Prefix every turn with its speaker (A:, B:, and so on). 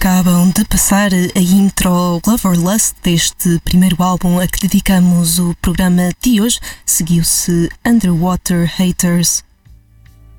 A: Acabam de passar a intro Love or Lust deste primeiro álbum a que dedicamos o programa de hoje. Seguiu-se Underwater Haters